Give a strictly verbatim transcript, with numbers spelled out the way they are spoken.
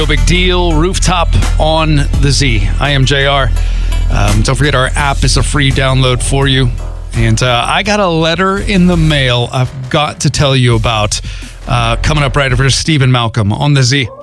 No big deal. Rooftop on the Z. I am J R. Um, don't forget our app is a free download for you. And uh, I got a letter in the mail I've got to tell you about uh, coming up right after Stephen Malcolm on the Z.